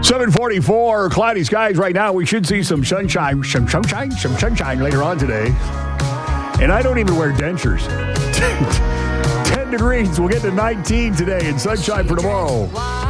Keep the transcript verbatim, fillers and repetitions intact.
seven forty-four, cloudy skies right now. We should see some sunshine, some sunshine, some sunshine later on today. And I don't even wear dentures. ten degrees. We'll get to nineteen today and sunshine for tomorrow.